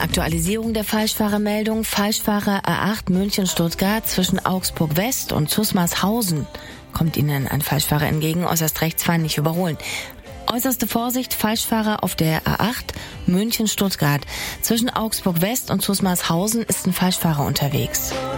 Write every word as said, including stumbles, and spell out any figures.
Aktualisierung der Falschfahrermeldung. Falschfahrer A acht München-Stuttgart zwischen Augsburg West und Zusmarshausen. Kommt Ihnen ein Falschfahrer entgegen, äußerst rechts fahren, nicht überholen. Äußerste Vorsicht, Falschfahrer auf der A acht München-Stuttgart. Zwischen Augsburg West und Zusmarshausen ist ein Falschfahrer unterwegs.